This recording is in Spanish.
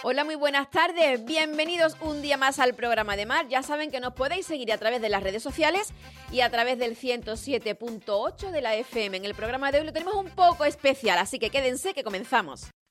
Hola, muy buenas tardes. Bienvenidos un día más al programa de Mar. Ya saben que nos podéis seguir a través de las redes sociales y a través del 107.8 de la FM. En el programa de hoy lo tenemos un poco especial, así que quédense que comenzamos.